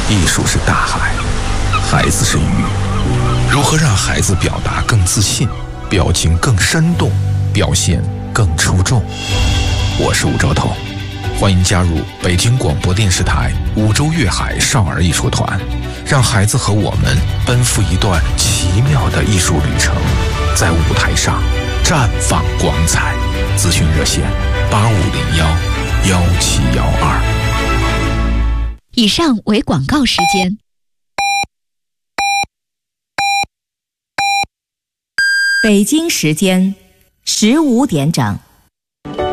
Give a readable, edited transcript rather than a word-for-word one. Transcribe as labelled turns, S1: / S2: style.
S1: 艺术是大海，孩子是鱼。如何让孩子表达更自信，表情更生动，表现更出众？我是吴兆头，欢迎加入北京广播电视台五洲粤海少儿艺术团，让孩子和我们奔赴一段奇妙的艺术旅程，在舞台上绽放光彩。咨询热线8501-1712。
S2: 以上为广告时间。
S3: 北京时间15点整。